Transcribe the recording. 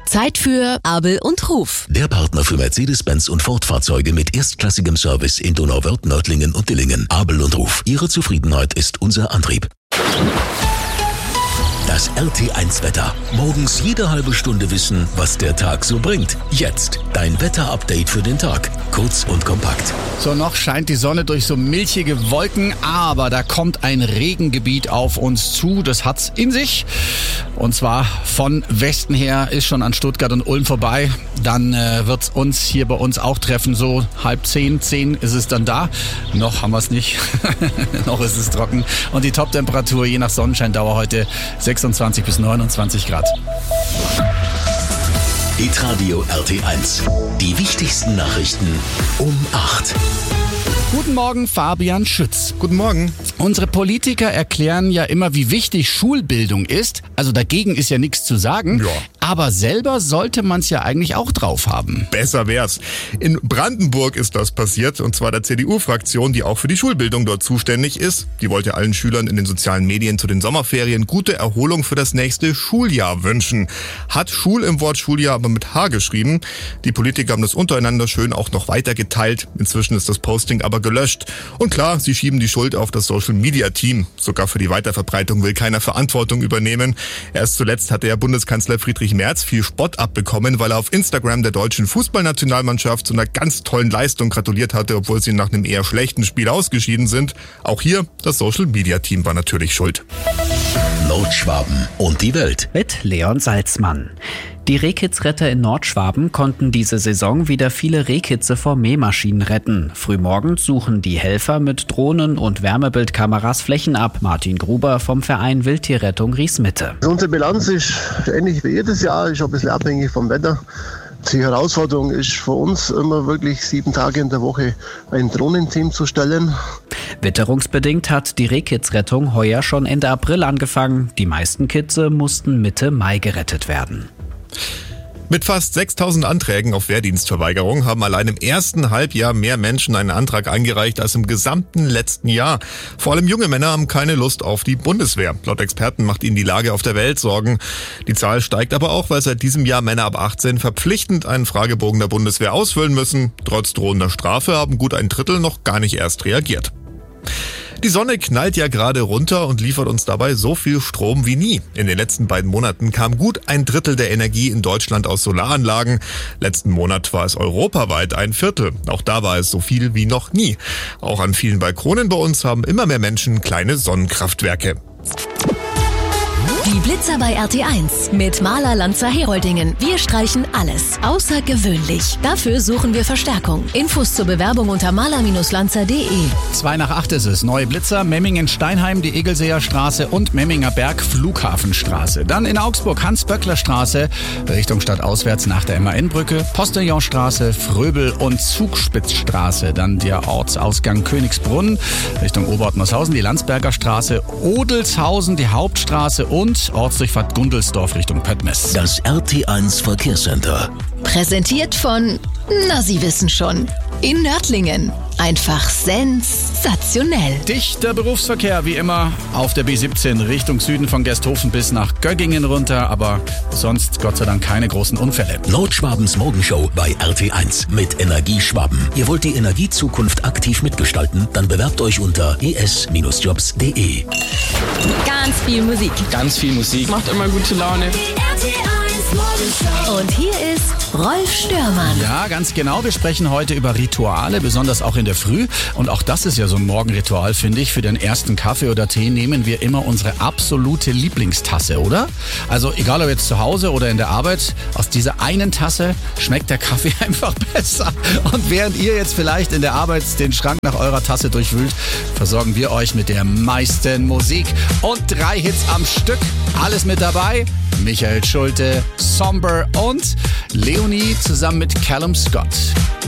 Zeit für Abel und Ruf. Der Partner für Mercedes-Benz und Ford-Fahrzeuge mit erstklassigem Service in Donauwörth, Nördlingen und Dillingen. Abel und Ruf. Ihre Zufriedenheit ist unser Antrieb. Das RT1-Wetter. Morgens jede halbe Stunde wissen, was der Tag so bringt. Jetzt dein Wetter-Update für den Tag. Kurz und kompakt. So, noch scheint die Sonne durch so milchige Wolken, aber da kommt ein Regengebiet auf uns zu. Das hat's in sich. Und zwar von Westen her, ist schon an Stuttgart und Ulm vorbei. Dann wird's uns hier bei uns auch treffen. So 9:30, 10 ist es dann da. Noch haben wir es nicht. Noch ist es trocken. Und die Top-Temperatur je nach Sonnenscheindauer heute 26 bis 29 Grad. Hitradio RT1. Die wichtigsten Nachrichten um 8. Guten Morgen, Fabian Schütz. Guten Morgen. Unsere Politiker erklären ja immer, wie wichtig Schulbildung ist. Also dagegen ist ja nichts zu sagen. Ja. Aber selber sollte man es ja eigentlich auch drauf haben. Besser wär's. In Brandenburg ist das passiert, und zwar der CDU-Fraktion, die auch für die Schulbildung dort zuständig ist. Die wollte allen Schülern in den sozialen Medien zu den Sommerferien gute Erholung für das nächste Schuljahr wünschen. Hat Schul im Wort Schuljahr aber mit H geschrieben. Die Politiker haben das untereinander schön auch noch weiter geteilt. Inzwischen ist das Posting aber gelöscht. Und klar, sie schieben die Schuld auf das Social-Media-Team. Sogar für die Weiterverbreitung will keiner Verantwortung übernehmen. Erst zuletzt hatte ja Bundeskanzler Friedrich Merz viel Spott abbekommen, weil er auf Instagram der deutschen Fußballnationalmannschaft zu einer ganz tollen Leistung gratuliert hatte, obwohl sie nach einem eher schlechten Spiel ausgeschieden sind. Auch hier, das Social-Media-Team war natürlich schuld. Nordschwaben und die Welt. Mit Leon Salzmann. Die Rehkitzretter in Nordschwaben konnten diese Saison wieder viele Rehkitze vor Mähmaschinen retten. Frühmorgens suchen die Helfer mit Drohnen und Wärmebildkameras Flächen ab. Martin Gruber vom Verein Wildtierrettung Riesmitte. Unsere Bilanz ist ähnlich wie jedes Jahr, ist ein bisschen abhängig vom Wetter. Die Herausforderung ist für uns immer wirklich 7 Tage in der Woche ein Drohnenteam zu stellen. Witterungsbedingt hat die Rehkitzrettung heuer schon Ende April angefangen. Die meisten Kitze mussten Mitte Mai gerettet werden. Mit fast 6.000 Anträgen auf Wehrdienstverweigerung haben allein im ersten Halbjahr mehr Menschen einen Antrag eingereicht als im gesamten letzten Jahr. Vor allem junge Männer haben keine Lust auf die Bundeswehr. Laut Experten macht ihnen die Lage auf der Welt Sorgen. Die Zahl steigt aber auch, weil seit diesem Jahr Männer ab 18 verpflichtend einen Fragebogen der Bundeswehr ausfüllen müssen. Trotz drohender Strafe haben gut ein Drittel noch gar nicht erst reagiert. Die Sonne knallt ja gerade runter und liefert uns dabei so viel Strom wie nie. In den letzten beiden Monaten kam gut ein Drittel der Energie in Deutschland aus Solaranlagen. Letzten Monat war es europaweit ein Viertel. Auch da war es so viel wie noch nie. Auch an vielen Balkonen bei uns haben immer mehr Menschen kleine Sonnenkraftwerke. Die Blitzer bei RT1 mit Maler Lanzer Heroldingen. Wir streichen alles außergewöhnlich. Dafür suchen wir Verstärkung. Infos zur Bewerbung unter maler-lanzer.de. 7:55 ist es. Neue Blitzer, Memmingen-Steinheim, die Egelseer Straße und Memminger Berg Flughafenstraße. Dann in Augsburg Hans-Böckler-Straße, Richtung stadtauswärts nach der MAN-Brücke, Postillonstraße, Fröbel und Zugspitzstraße. Dann der Ortsausgang Königsbrunn, Richtung Oberortmershausen, die Landsberger Straße, Odelshausen, die Hauptstraße und Ortsdurchfahrt Gundelsdorf Richtung Pöttmes. Das RT1 Verkehrscenter. Präsentiert von, na Sie wissen schon, in Nördlingen. Einfach sensationell. Dichter Berufsverkehr wie immer auf der B17 Richtung Süden von Gersthofen bis nach Göggingen runter, aber sonst Gott sei Dank keine großen Unfälle. Nordschwabens Morgenshow bei RT1 mit Energieschwaben. Ihr wollt die Energiezukunft aktiv mitgestalten? Dann bewerbt euch unter es-jobs.de. Ganz viel Musik. Ganz viel Musik. Macht immer gute Laune. Und hier ist Rolf Störmann. Ja, ganz genau. Wir sprechen heute über Rituale, besonders auch in der Früh. Und auch das ist ja so ein Morgenritual, finde ich. Für den ersten Kaffee oder Tee nehmen wir immer unsere absolute Lieblingstasse, oder? Also egal ob jetzt zu Hause oder in der Arbeit, aus dieser einen Tasse schmeckt der Kaffee einfach besser. Und während ihr jetzt vielleicht in der Arbeit den Schrank nach eurer Tasse durchwühlt, versorgen wir euch mit der meisten Musik. Und 3 Hits am Stück. Alles mit dabei. Michael Schulte, Somber und Leonie zusammen mit Callum Scott.